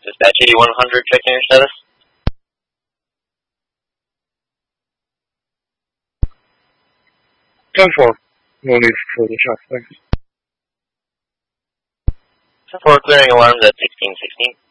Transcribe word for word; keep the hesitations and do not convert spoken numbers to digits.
Dispatch eighty-one hundred, checking your status. ten four. No need for further shots, thanks. ten four, clearing alarms at sixteen sixteen.